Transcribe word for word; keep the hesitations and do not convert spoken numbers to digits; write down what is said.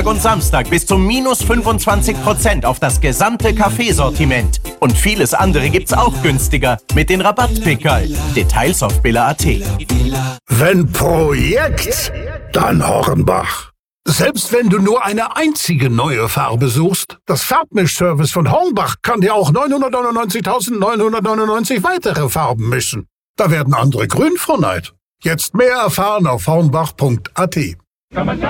und Samstag bis zu minus fünfundzwanzig Prozent auf das gesamte Kaffeesortiment. Und vieles andere gibt's auch günstiger mit den Rabattpickerl. Details auf billa punkt at. Wenn Projekt, dann Hornbach. Selbst wenn du nur eine einzige neue Farbe suchst, das Farbmischservice von Hornbach kann dir auch neunhundertneunundneunzigtausendneunhundertneunundneunzig weitere Farben mischen. Da werden andere grün vor Neid. Jetzt mehr erfahren auf hornbach punkt at.